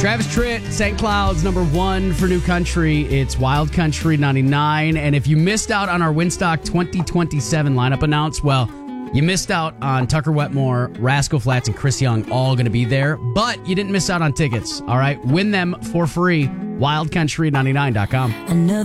Travis Tritt, St. Cloud's #1 for New Country. It's Wild Country 99. And if you missed out on our Winstock 2027 lineup announce, well, you missed out on Tucker Wetmore, Rascal Flatts, and Chris Young all going to be there. But you didn't miss out on tickets, all right? Win them for free. WildCountry99.com.